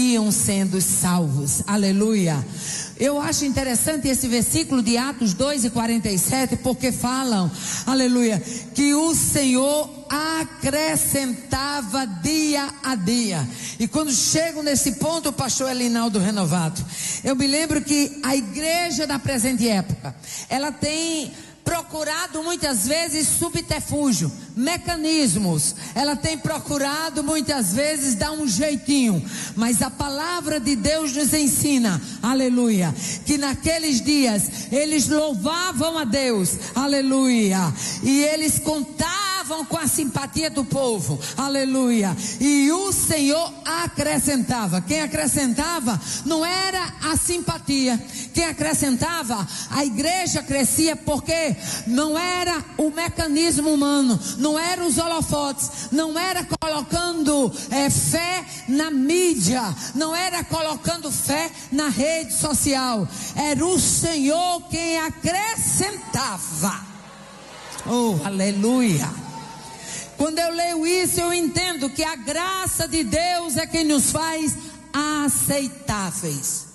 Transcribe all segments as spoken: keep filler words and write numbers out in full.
iam sendo salvos. Aleluia. Eu acho interessante esse versículo de Atos dois e quarenta e sete, porque falam, aleluia, que o Senhor acrescentava dia a dia. E quando chego nesse ponto, o pastor Elinaldo Renovado, eu me lembro que a igreja da presente época, ela tem procurado muitas vezes subterfúgio, mecanismos, ela tem procurado muitas vezes dar um jeitinho, mas a palavra de Deus nos ensina, aleluia, que naqueles dias eles louvavam a Deus, aleluia, e eles contavam com a simpatia do povo, aleluia, e o Senhor acrescentava. Quem acrescentava não era a simpatia, quem acrescentava, a igreja crescia, porque não era o mecanismo humano, não eram os holofotes, não era colocando é, fé na mídia, não era colocando fé na rede social, era o Senhor quem acrescentava. Oh, aleluia. Quando eu leio isso, eu entendo que a graça de Deus é quem nos faz aceitáveis.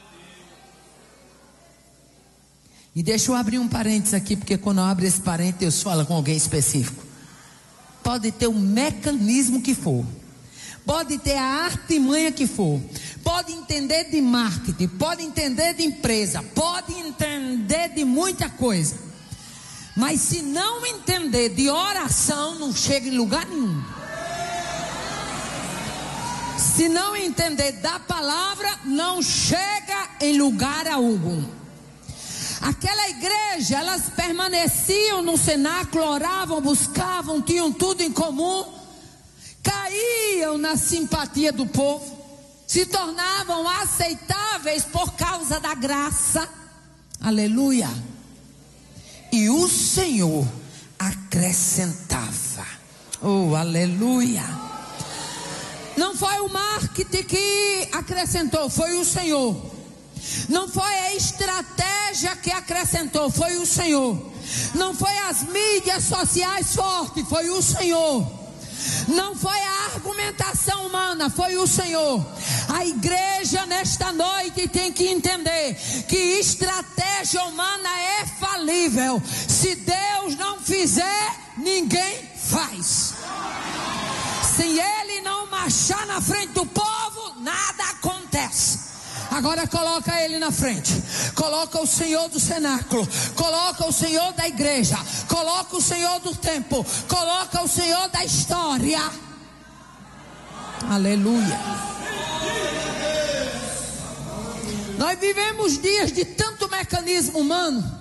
E deixa eu abrir um parênteses aqui, porque quando eu abro esse parênteses, Deus fala com alguém específico. Pode ter o mecanismo que for, pode ter a artimanha que for, pode entender de marketing, pode entender de empresa, pode entender de muita coisa, mas se não entender de oração, não chega em lugar nenhum. Se não entender da palavra, não chega em lugar algum. Aquela igreja, elas permaneciam no cenáculo, oravam, buscavam, tinham tudo em comum, caíam na simpatia do povo, se tornavam aceitáveis por causa da graça, aleluia, e o Senhor acrescentava, oh aleluia. Não foi o marketing que acrescentou, foi o Senhor. Não foi a estratégia que acrescentou, foi o Senhor. Não foi as mídias sociais fortes, foi o Senhor. Não foi a argumentação humana, foi o Senhor. A igreja nesta noite tem que entender que estratégia humana é falível. Se Deus não fizer, ninguém faz. Se Ele não marchar na frente do povo, nada acontece. Agora coloca Ele na frente, coloca o Senhor do cenáculo, coloca o Senhor da igreja, coloca o Senhor do tempo, coloca o Senhor da história. Aleluia. Nós vivemos dias de tanto mecanismo humano,